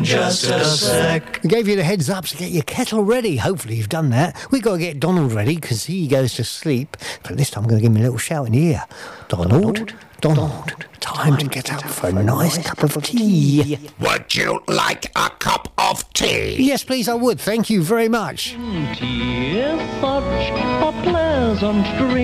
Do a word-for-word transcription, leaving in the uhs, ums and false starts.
Just a sec. We gave you the heads up to get your kettle ready. Hopefully you've done that. We've got to get Donald ready because he goes to sleep. But this time I'm going to give him a little shout in the ear. Donald, Donald, Donald time to get up for a nice cup of tea. Would you like a cup of tea? Yes, please, I would. Thank you very much. Tea is such a pleasant drink.